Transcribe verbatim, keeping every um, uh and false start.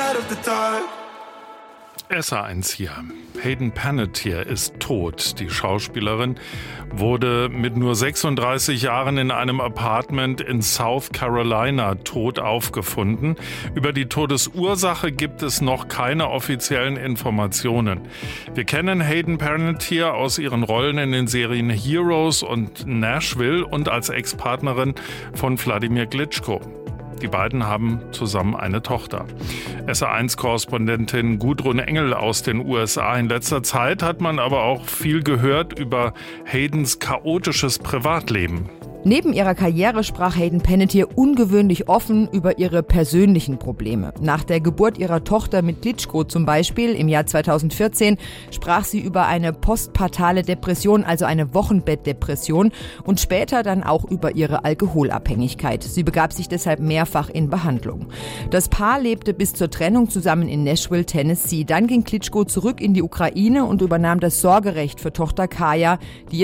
S A eins hier. Hayden Panettiere ist tot. Die Schauspielerin wurde mit nur sechsunddreißig Jahren in einem Apartment in South Carolina tot aufgefunden. Über die Todesursache gibt es noch keine offiziellen Informationen. Wir kennen Hayden Panettiere aus ihren Rollen in den Serien Heroes und Nashville und als Ex-Partnerin von Wladimir Klitschko. Die beiden haben zusammen eine Tochter. S A eins Korrespondentin Gudrun Engel aus den U S A. In letzter Zeit hat man aber auch viel gehört über Haydens chaotisches Privatleben. Neben ihrer Karriere sprach Hayden Panettiere ungewöhnlich offen über ihre persönlichen Probleme. Nach der Geburt ihrer Tochter mit Klitschko zum Beispiel im Jahr zweitausendvierzehn sprach sie über eine postpartale Depression, also eine Wochenbettdepression, und später dann auch über ihre Alkoholabhängigkeit. Sie begab sich deshalb mehrfach in Behandlung. Das Paar lebte bis zur Trennung zusammen in Nashville, Tennessee. Dann ging Klitschko zurück in die Ukraine und übernahm das Sorgerecht für Tochter Kaja, die